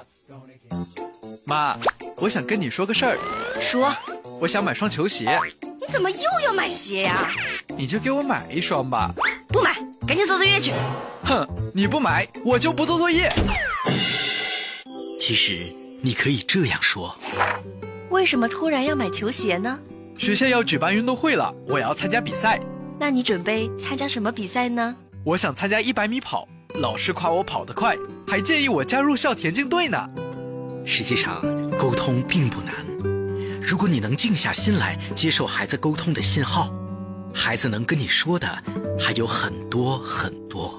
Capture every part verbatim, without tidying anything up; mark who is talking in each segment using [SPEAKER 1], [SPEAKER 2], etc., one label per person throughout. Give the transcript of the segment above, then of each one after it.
[SPEAKER 1] 妈，我想跟你说个事儿。
[SPEAKER 2] 说。
[SPEAKER 1] 我想买双球鞋。
[SPEAKER 2] 你怎么又要买鞋呀？
[SPEAKER 1] 你就给我买一双吧。
[SPEAKER 2] 不买，赶紧做作业去。
[SPEAKER 1] 哼，你不买我就不做作业。
[SPEAKER 3] 其实你可以这样说，
[SPEAKER 2] 为什么突然要买球鞋呢？
[SPEAKER 1] 学校要举办运动会了，我要参加比赛。
[SPEAKER 2] 那你准备参加什么比赛呢？
[SPEAKER 1] 我想参加一百米跑，老师夸我跑得快，还建议我加入校田径队呢。
[SPEAKER 3] 实际上沟通并不难，如果你能静下心来接受孩子沟通的信号，孩子能跟你说的还有很多很多。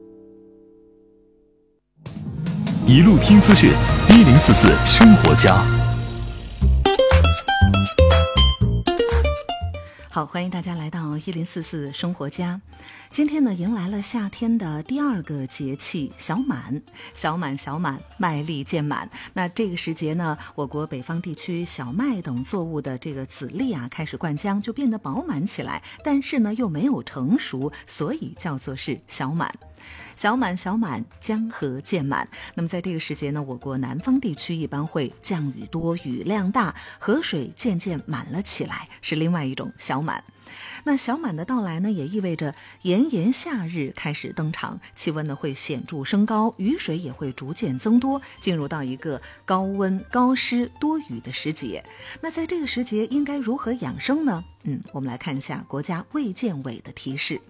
[SPEAKER 4] 一路听资讯，一零四四生活家。
[SPEAKER 5] 好，欢迎大家来到一零四四生活家。今天呢，迎来了夏天的第二个节气小满，小满小满，麦粒渐满。那这个时节呢，我国北方地区小麦等作物的这个籽粒啊开始灌浆，就变得饱满起来，但是呢又没有成熟，所以叫做是小满。小满小满，江河渐满。那么在这个时节呢，我国南方地区一般会降雨多，雨量大，河水渐渐满了起来，是另外一种小满。那小满的到来呢，也意味着炎炎夏日开始登场，气温呢会显著升高，雨水也会逐渐增多，进入到一个高温、高湿、多雨的时节。那在这个时节应该如何养生呢？嗯，我们来看一下国家卫健委的提示。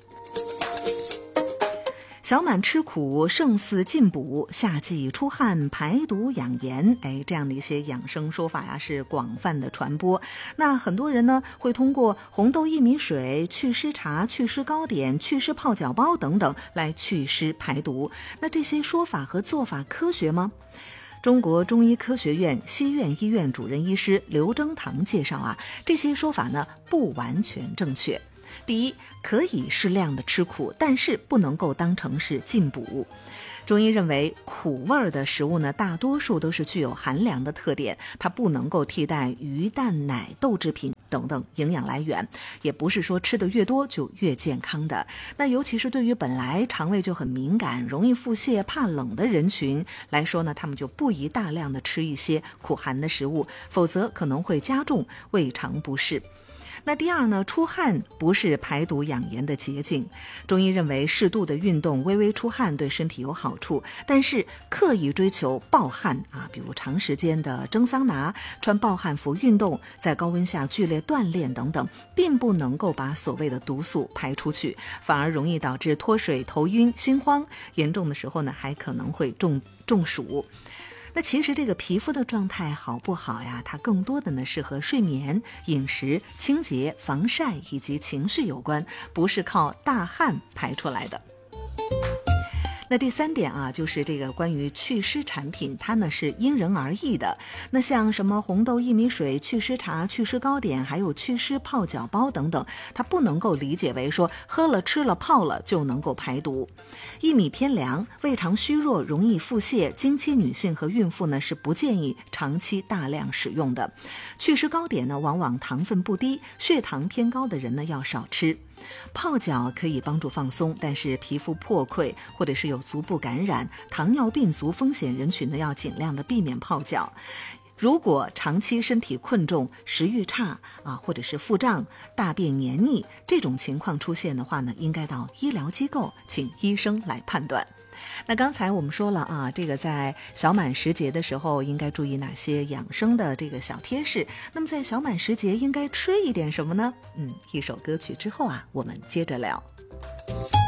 [SPEAKER 5] 小满吃苦，胜似进补；夏季出汗，排毒养颜。哎，这样的一些养生说法呀，是广泛的传播。那很多人呢，会通过红豆薏米水、祛湿茶、祛湿糕点、祛湿泡脚包等等来祛湿排毒。那这些说法和做法科学吗？中国中医科学院西苑医院主任医师刘征堂介绍啊，这些说法呢不完全正确。第一，可以适量的吃苦，但是不能够当成是进补。中医认为，苦味的食物呢，大多数都是具有寒凉的特点，它不能够替代鱼、蛋、奶、豆制品等等营养来源，也不是说吃得越多就越健康的。那尤其是对于本来肠胃就很敏感、容易腹泻、怕冷的人群来说呢，他们就不宜大量的吃一些苦寒的食物，否则可能会加重胃肠不适。那第二呢，出汗不是排毒养颜的捷径。中医认为，适度的运动，微微出汗对身体有好处，但是刻意追求暴汗啊，比如长时间的蒸桑拿、穿暴汗服运动，在高温下剧烈锻炼等等，并不能够把所谓的毒素排出去，反而容易导致脱水、头晕、心慌，严重的时候呢，还可能会中中暑。那其实这个皮肤的状态好不好呀，它更多的呢是和睡眠、饮食、清洁、防晒以及情绪有关，不是靠大汗排出来的。那第三点啊，就是这个关于祛湿产品，它呢是因人而异的。那像什么红豆薏米水、祛湿茶、祛湿糕点，还有祛湿泡脚包等等，它不能够理解为说喝了、吃了、泡了就能够排毒。薏米偏凉，胃肠虚弱，容易腹泻，经期女性和孕妇呢是不建议长期大量使用的。祛湿糕点呢，往往糖分不低，血糖偏高的人呢要少吃。泡脚可以帮助放松，但是皮肤破溃或者是有足部感染、糖尿病足风险人群呢，要尽量的避免泡脚。如果长期身体困重、食欲差啊，或者是腹胀、大便黏腻这种情况出现的话呢，应该到医疗机构请医生来判断。那刚才我们说了啊，这个在小满时节的时候应该注意哪些养生的这个小贴士。那么在小满时节应该吃一点什么呢？嗯，一首歌曲之后啊，我们接着聊。